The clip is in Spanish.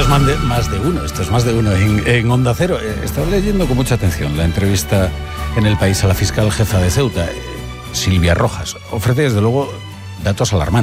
es más de uno en Onda Cero. Estaba leyendo con mucha atención la entrevista en El País a la fiscal jefa de Ceuta, Silvia Rojas. Ofrece desde luego datos alarmantes.